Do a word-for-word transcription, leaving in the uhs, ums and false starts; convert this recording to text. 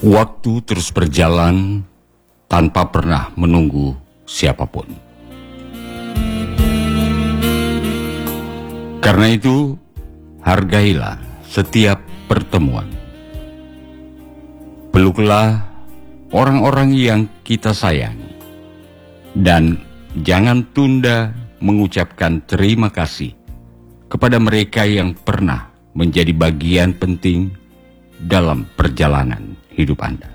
Waktu terus berjalan tanpa pernah menunggu siapapun. Karena itu, hargailah setiap pertemuan. Peluklah orang-orang yang kita sayangi. Dan jangan tunda mengucapkan terima kasih kepada mereka yang pernah menjadi bagian penting dalam perjalanan hidup Anda.